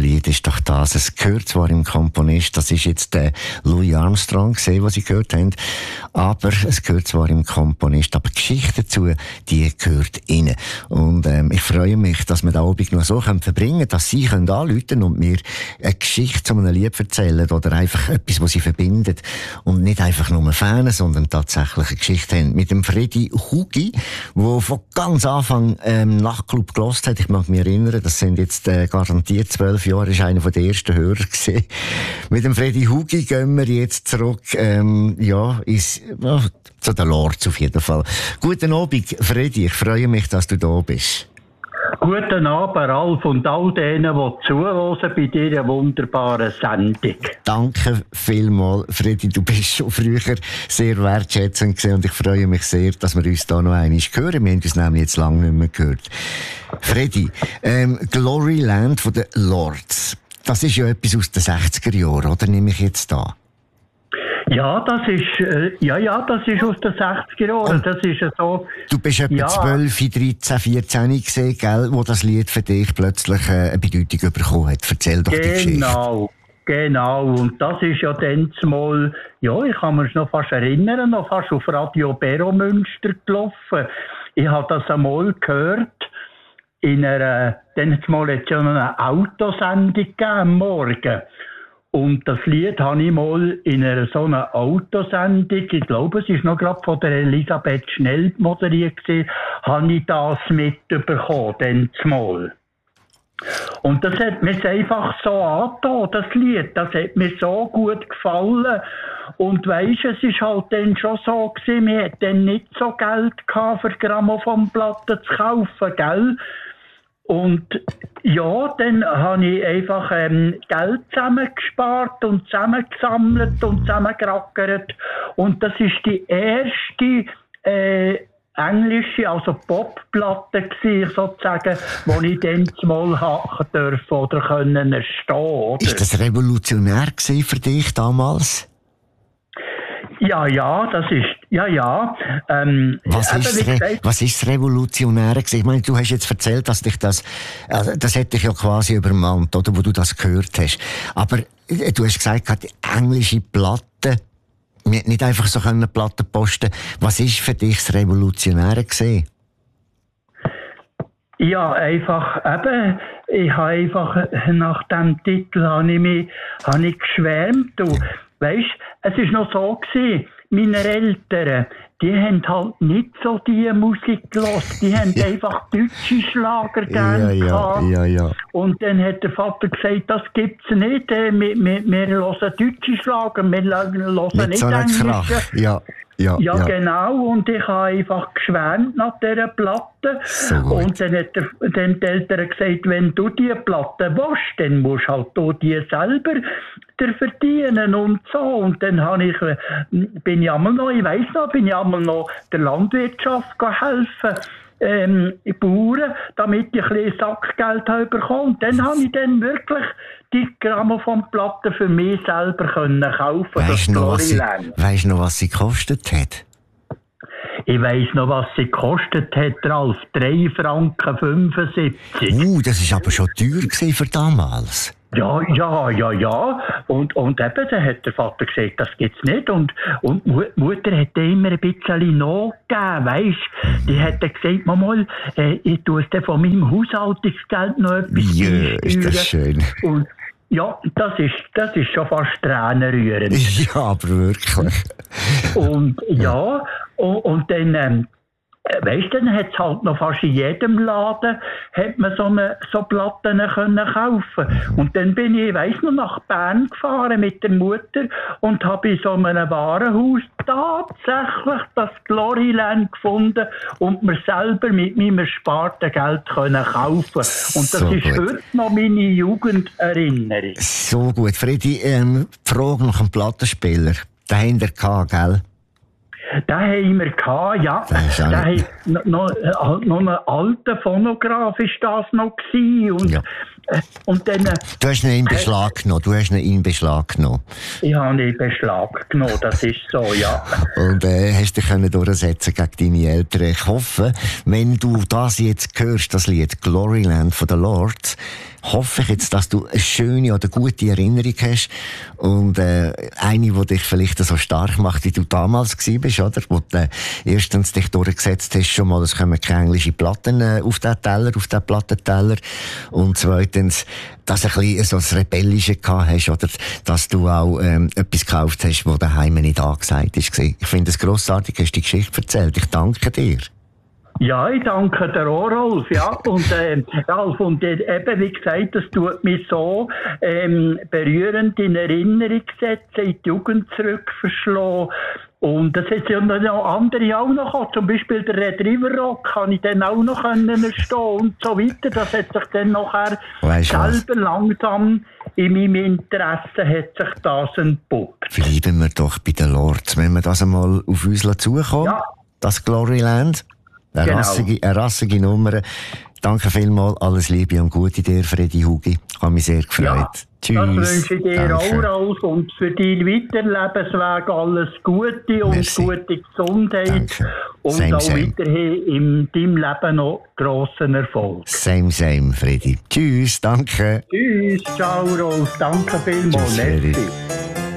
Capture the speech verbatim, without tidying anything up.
Lied ist doch das. Es gehört zwar im Komponist, das ist jetzt der Louis Armstrong gesehen, was Sie gehört haben, aber es gehört zwar im Komponist, aber die Geschichte dazu, die gehört Ihnen. Und ähm, ich freue mich, dass wir den Abend noch so können verbringen können, dass Sie können anrufen und mir eine Geschichte zu einem Lied erzählen oder einfach etwas, was Sie verbindet und nicht einfach nur Fan, sondern tatsächlich eine Geschichte haben. Mit dem Freddy Hugi, der von ganz Anfang ähm, Nachtclub gehört hat. Ich mag mich erinnern, das sind jetzt äh, garantiert zwölf Jahre, ist einer der ersten Hörer gewesen. Mit dem Freddy Hugi gehen wir jetzt zurück, ähm, ja, ins, ja, zu den Lords auf jeden Fall. Guten Abend, Freddy, ich freue mich, dass du da bist. Guten Abend, Ralf, und all denen, die zuhören bei dieser wunderbaren Sendung. Danke vielmals, Freddy. Du bist schon früher sehr wertschätzend gewesen und ich freue mich sehr, dass wir uns da noch einmal hören. Wir haben uns nämlich jetzt lange nicht mehr gehört. Freddy, ähm, Gloryland von den Lords, das ist ja etwas aus den sechziger Jahren, oder? Nehme ich jetzt da? Ja, das ist, äh, ja, ja, das ist aus den sechziger Jahren. Das ist ja so. Du bist etwa ja. zwölf, dreizehn, vierzehn gesehen, gell, wo das Lied für dich plötzlich äh, eine Bedeutung bekommen hat. Erzähl doch genau, die Geschichte. Genau, genau. Und das ist ja dann mal, ja, ich kann mich noch fast erinnern, noch fast auf Radio Beromünster gelaufen. Ich habe das einmal gehört, in einer, dann mal jetzt schon eine Autosendung gegeben am Morgen. Und das Lied habe ich mal in einer so einer Autosendung, ich glaube, es ist noch gerade von der Elisabeth Schnell moderiert gewesen, habe ich das mitbekommen, dann mal. Und das hat mir einfach so angetan, das Lied, das hat mir so gut gefallen. Und weisst, es ist halt dann schon so gewesen, wir hatten dann nicht so Geld gehabt, für Grammophonplatten zu kaufen, gell? Und ja, dann habe ich einfach ähm, Geld zusammengespart und zusammengesammelt und zusammengerackert. Und das ist die erste äh, englische, also Popplatte gewesen, sozusagen, die ich dann mal haben dürfen oder können erstehen. Oder? Ist das revolutionär gewesen für dich damals? Ja, ja, das ist, ja, ja. Ähm, was, ist Re- was ist das Revolutionäre gewesen? Ich meine, du hast jetzt erzählt, dass dich das, also das hätte dich ja quasi übermannt, oder, wo du das gehört hast. Aber äh, du hast gesagt, die englische Platte, wir hätten nicht einfach so können Platten posten. Was ist für dich das Revolutionäre gewesen? Ja, einfach, eben, ich habe einfach, nach dem Titel habe ich mich, habe ich geschwärmt, du. Weisst, es war noch so gewesen, meine Eltern, die haben halt nicht so die Musik gehört, die haben einfach deutsche Schlager gerne ja, gehabt. Ja, ja. Und dann hat der Vater gesagt, das gibt's nicht, wir, wir, wir hören deutsche Schlager, wir hören nicht nicht so englische. Krach. Ja. Ja, ja, ja, genau. Und ich habe einfach geschwärmt nach dieser Platte. So und dann hat der, dann die Eltern gesagt, wenn du diese Platte willst, dann musst halt du die selber dir verdienen und so. Und dann habe ich, bin ich einmal noch, ich weiss noch, bin ich einmal noch der Landwirtschaft helfen. Ähm, Bauern, damit ich ein bisschen Sackgeld habe bekommen. Und dann habe ich dann wirklich die Grammophonplatte für mich selber können kaufen. Weißt du noch, was sie, weißt noch, was sie gekostet hat? Ich weiss noch, was sie gekostet hat, Ralf. drei Franken fünfundsiebzig. Uh, das war aber schon teuer für damals. Ja, ja, ja, ja. Und, und eben, dann hat der Vater gesagt, das gibt's nicht. Und, und die Mutter hat immer ein bisschen nachgegeben, weisst. Die hat dann gesagt, Mama, äh, ich tue es von meinem Haushaltungsgeld noch etwas Ja, yeah, ist das schön. Und ja, das ist, das ist schon fast tränenrührend. Ja, aber wirklich. Und ja, und, und dann, ähm, weißt du, dann hat es halt noch fast in jedem Laden hat man so, eine, so Platten können kaufen. Und dann bin ich, weiss noch, nach Bern gefahren mit der Mutter und habe in so einem Warenhaus tatsächlich das Gloryland gefunden und mir selber mit meinem ersparten Geld können kaufen. Und das so ist gut. Heute noch meine Jugenderinnerung. So gut. Freddy, ähm, die Frage nach einem Plattenspieler, den haben wir gehabt, gell? Den haben wir gehabt, ja. Da haben noch, noch, noch einen alten Phonograph ist das noch gewesen. Und, ja. äh, und dann, äh, du hast ihn in Beschlag genommen. Du hast ihn in Beschlag genommen. Ich habe ihn in Beschlag genommen, das ist so, ja. Und äh, hast dich können durchsetzen gegen deine Eltern. Ich hoffe, wenn du das jetzt hörst, das Lied Gloryland von den Lords, hoffe ich jetzt, dass du eine schöne oder gute Erinnerung hast und äh, eine, die dich vielleicht so stark macht, wie du damals gewesen bist, oder? Wo du äh, erstens dich durchgesetzt hast, schon mal, es kommen keine englischen Platten äh, auf den Teller, auf den Plattenteller, und zweitens, dass du ein bisschen so das Rebellische gehabt hast, oder dass du auch ähm, etwas gekauft hast, das daheim nicht angesagt ist. Ich finde es grossartig, hast du die Geschichte erzählt. Ich danke dir. Ja, ich danke dir auch, Rolf. Ja, und, äh, Ralf, und äh, eben, wie gesagt, das tut mich so ähm, berührend in Erinnerung setzen, in die Jugend zurückverschlagen. Und das hat ja noch andere auch noch gehabt. Zum Beispiel der Red River Rock kann ich dann auch noch stehen und so weiter. Das hat sich dann nachher weißt selber was? langsam in meinem Interesse hat sich das entpuppt. Bleiben wir doch bei den Lords. Wenn wir das einmal auf uns zukommen, ja. Das Gloryland. Eine, genau. rassige, eine rassige Nummer. Danke vielmals, alles Liebe und Gute dir, Freddy Hugi. Ich habe mich sehr gefreut. Ja, tschüss. Das wünsche ich dir Danke. auch, Ralf, und für deinen weiteren Lebensweg alles Gute und Merci. gute Gesundheit. Danke. Und same, auch same. weiterhin in deinem Leben noch grossen Erfolg. Same, same, Freddy. Tschüss, danke. Tschüss, ciao, Rolf. Danke vielmals. Tschüss,